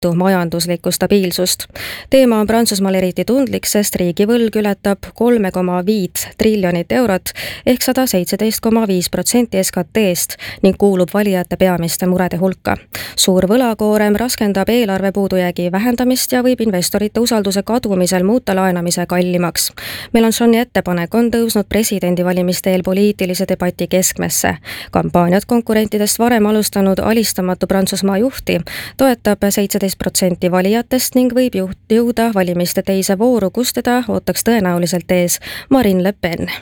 tohutu majanduslikku stabiilsust. Teema on Prantsusmaal eriti tundlik, sest riigivõlg ületab 3,5 triljonit eurot ehk 117,5% SKT-st ning kuulub valijate peamiste murede hulka. Suur võlakoorem raskendab eelarve puudujäägi vähendamist ja võib investorite usalduse kadumisel muuta laenamise kallimaks. Mélenchoni ettepanek on tõusnud presidendivalimiste eel poliitilise debati keskmesse. Kampaaniat konkurentidest varem alustanud alistamatu Prantsusmaa juhti toetab 17% valijatest ning võib jõuda valimiste teise vooru, kus teda ootaks tõenäoliselt ees Marine Le Pen.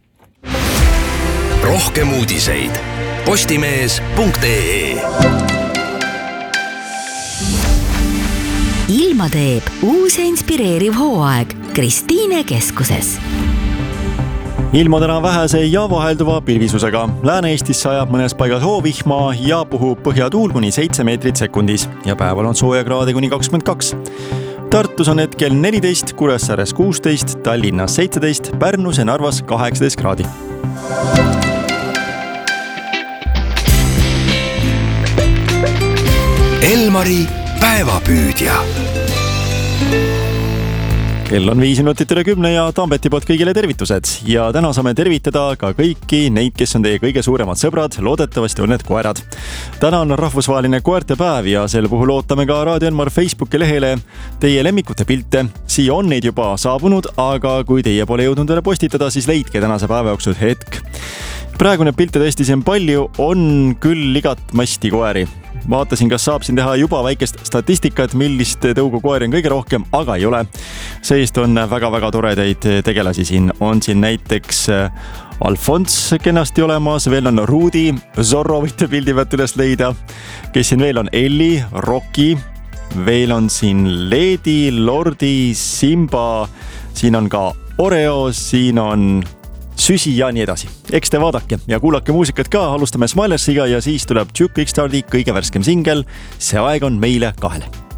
Rohkem uudiseid postimees.ee. Ilma teeb uus ja inspireeriv hooaeg Kristiine keskuses. Ilma täna vähese ja vahelduva pilvisusega. Lääne-Eestis sajab mõnes paigas hoovihma ja puhub põhjatuul kuni 7 meetrit sekundis ja päeval on sooja kraade kuni 22. Tartus on hetkel 14, Kuressaares 16, Tallinnas 17, Pärnus ja Narvas 18 kraadi. Elmari päevapüüdja. Kell on 5 minutit üle 10 ja Tambeti poolt kõigile tervitused. Ja täna saame tervitada ka kõiki neid, kes on teie kõige suuremad sõbrad. Loodetavasti on need koerad. Täna on rahvusvaheline koerte päev ja sel puhul ootame ka Raadio Elmar Facebooki lehele teie lemmikute pilte. Siia on neid juba saabunud, aga kui teie pole jõudnud veel postitada, siis leidke tänase päeva jooksul hetk. Praegu need pilte tõesti siin palju, on küll igat masti koeri. Vaatasin, kas saab siin teha juba väikest statistikat, millist tõugu koeri on kõige rohkem, aga ei ole. Seest on väga-väga toredaid tegelasi siin. On siin näiteks Alfons kenasti olemas, veel on Rudi, Zorro võite pildi pealt üles leida. Kes siin veel on? Elli, Rocky, veel on siin Lady, Lordi, Simba, siin on ka Oreo, siin on Süsi ja nii edasi. Eks te vaadake ja kuulake muusikat ka. Alustame Smilersiga ja siis tuleb Duke X-Stardi kõige värskem singel. See aeg on meile kahele.